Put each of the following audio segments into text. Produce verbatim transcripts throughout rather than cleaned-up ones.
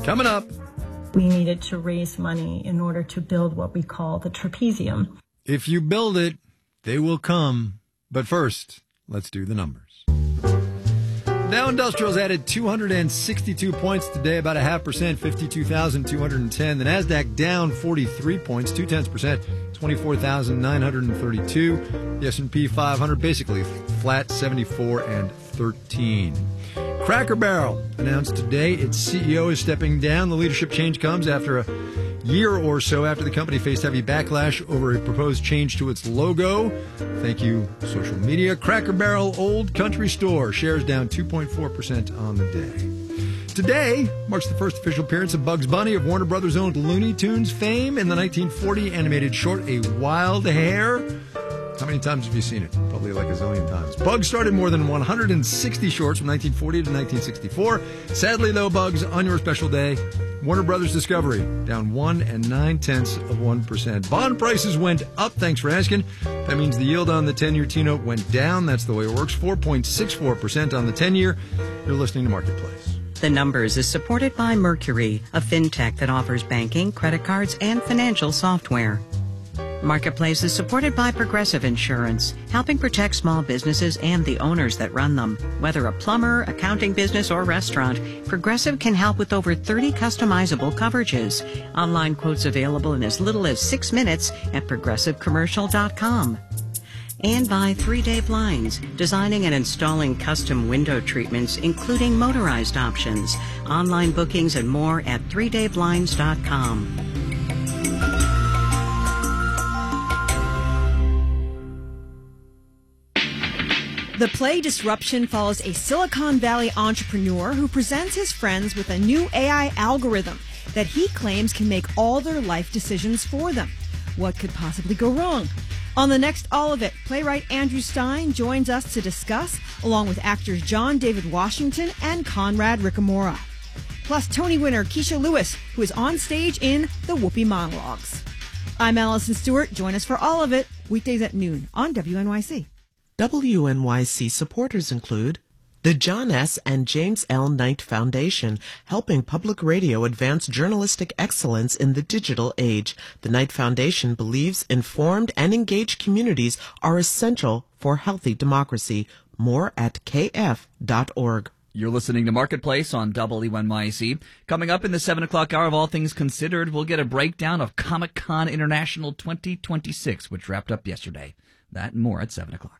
Coming up. We needed to raise money in order to build what we call the trapezium. If you build it, they will come. But first, let's do the numbers. Dow Industrials added two hundred sixty-two points today, about a half percent, fifty-two thousand two hundred ten. The Nasdaq down forty-three points, two tenths percent, twenty-four thousand nine hundred thirty-two. The S and P five hundred basically flat, seventy-four and thirteen. Cracker Barrel announced today its C E O is stepping down. The leadership change comes after a year or so after the company faced heavy backlash over a proposed change to its logo. Thank you, social media. Cracker Barrel Old Country Store shares down two point four percent on the day. Today marks the first official appearance of Bugs Bunny of Warner Brothers' owned Looney Tunes fame in the nineteen forty animated short A Wild Hare. How many times have you seen it? Probably like a zillion times. Bugs started more than one hundred sixty shorts from nineteen forty to nineteen sixty-four. Sadly, though, Bugs, on your special day, Warner Brothers Discovery down one and nine tenths of one percent. Bond prices went up. Thanks for asking. That means the yield on the ten-year T-note went down. That's the way it works. four point six four percent on the ten-year. You're listening to Marketplace. The Numbers is supported by Mercury, a fintech that offers banking, credit cards, and financial software. Marketplace is supported by Progressive Insurance, helping protect small businesses and the owners that run them. Whether a plumber, accounting business, or restaurant, Progressive can help with over thirty customizable coverages. Online quotes available in as little as six minutes at progressive commercial dot com. And by three day Blinds, designing and installing custom window treatments, including motorized options. Online bookings and more at three day blinds dot com. The Play Disruption follows a Silicon Valley entrepreneur who presents his friends with a new A I algorithm that he claims can make all their life decisions for them. What could possibly go wrong? On the next All of It, playwright Andrew Stein joins us to discuss, along with actors John David Washington and Conrad Ricamora. Plus Tony winner Keisha Lewis, who is on stage in The Whoopi Monologues. I'm Allison Stewart. Join us for All of It, weekdays at noon on W N Y C. W N Y C supporters include the John S. and James L. Knight Foundation, helping public radio advance journalistic excellence in the digital age. The Knight Foundation believes informed and engaged communities are essential for healthy democracy. More at k f dot org. You're listening to Marketplace on W N Y C. Coming up in the seven o'clock hour of All Things Considered, we'll get a breakdown of Comic-Con International twenty twenty-six, which wrapped up yesterday. That and more at seven o'clock.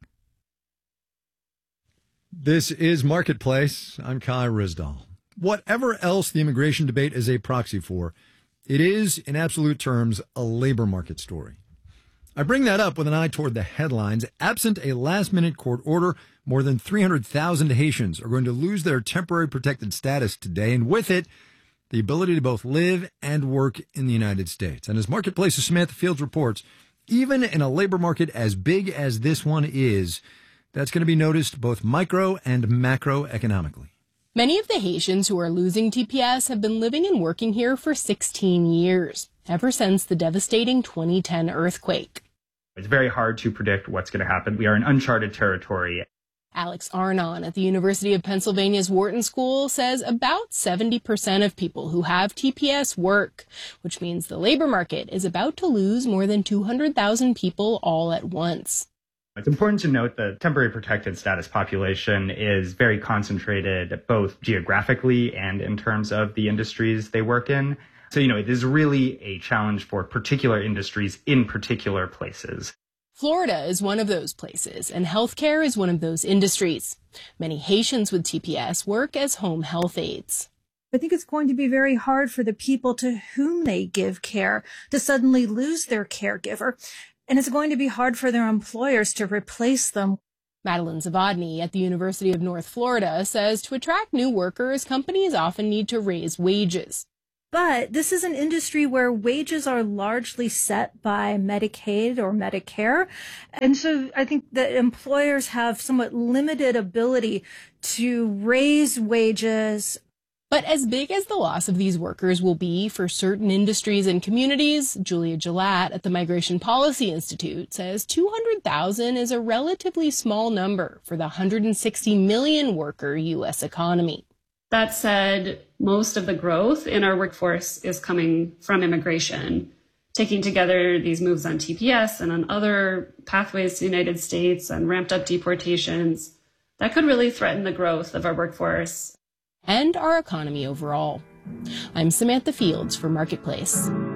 This is Marketplace. I'm Kai Risdall. Whatever else the immigration debate is a proxy for, it is, in absolute terms, a labor market story. I bring that up with an eye toward the headlines. Absent a last-minute court order, more than three hundred thousand Haitians are going to lose their temporary protected status today, and with it, the ability to both live and work in the United States. And as Marketplace's Samantha Fields reports, even in a labor market as big as this one is, that's going to be noticed both micro and macroeconomically. Many of the Haitians who are losing T P S have been living and working here for sixteen years, ever since the devastating twenty ten earthquake. It's very hard to predict what's going to happen. We are in uncharted territory. Alex Arnon at the University of Pennsylvania's Wharton School says about seventy percent of people who have T P S work, which means the labor market is about to lose more than two hundred thousand people all at once. It's important to note the temporary protected status population is very concentrated both geographically and in terms of the industries they work in. So, you know, it is really a challenge for particular industries in particular places. Florida is one of those places, and healthcare is one of those industries. Many Haitians with T P S work as home health aides. I think it's going to be very hard for the people to whom they give care to suddenly lose their caregiver. And it's going to be hard for their employers to replace them. Madeline Zavodny at the University of North Florida says to attract new workers, companies often need to raise wages. But this is an industry where wages are largely set by Medicaid or Medicare. And so I think that employers have somewhat limited ability to raise wages. But as big as the loss of these workers will be for certain industries and communities, Julia Gillette at the Migration Policy Institute says two hundred thousand is a relatively small number for the one hundred sixty million worker U S economy. That said, most of the growth in our workforce is coming from immigration. Taking together these moves on T P S and on other pathways to the United States and ramped up deportations, that could really threaten the growth of our workforce. And our economy overall. I'm Samantha Fields for Marketplace.